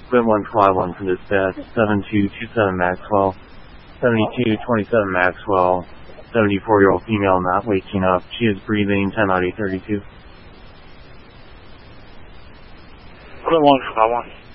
Quit 151 from dispatch, 7227 Maxwell, 7227 Maxwell, 74-year-old female not waking up. She is breathing, 10 out of 32. Quit 151.